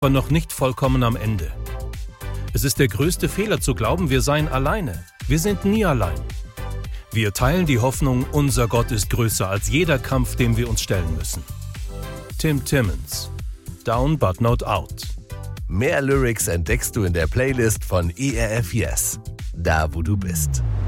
aber noch nicht vollkommen am Ende. Es ist der größte Fehler zu glauben, wir seien alleine. Wir sind nie allein. Wir teilen die Hoffnung, unser Gott ist größer als jeder Kampf, dem wir uns stellen müssen. Tim Timmons. Down but not out. Mehr Lyrics entdeckst du in der Playlist von ERF Yes. Da, wo du bist.